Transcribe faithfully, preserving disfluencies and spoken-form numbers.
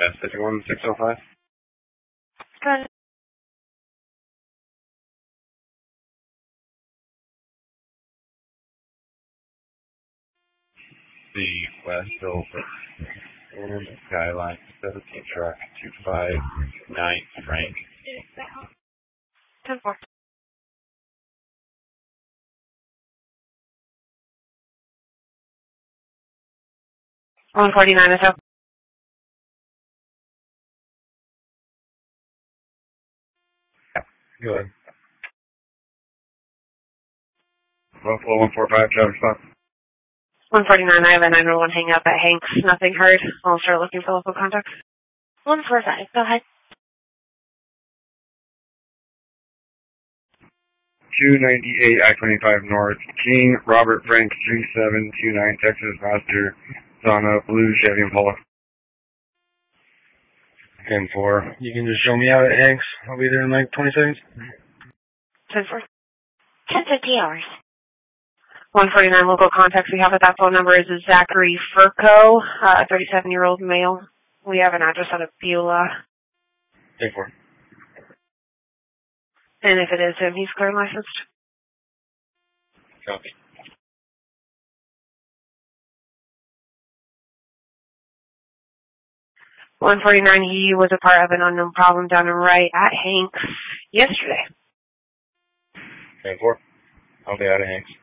S fifty-one six oh five. Good. The West over and Skyline seventeen truck two five nine Frank. ten four. one forty-nine is up. Go ahead. Buffalo one four five, Travis Spot. one forty-nine, I have a nine one one hang up at Hanks. Nothing heard. I'll start looking for local contacts. one four five, go ahead. two ninety-eight I twenty-five North, King Robert Frank three seven two nine, Texas, Master, Zana, Blue, Chevy Impala. ten four. You can just show me out at Hanks. I'll be there in like twenty seconds. ten four. ten fifty hours. one forty-nine local contacts we have at that phone number is Zachary Furco, uh, thirty-seven-year-old male. We have an address out of Beulah. ten four. And if it is him, he's clear licensed. Copy. one forty-nine, he was a part of an unknown problem down and right at Hanks yesterday. ten four. I'll be out of Hanks.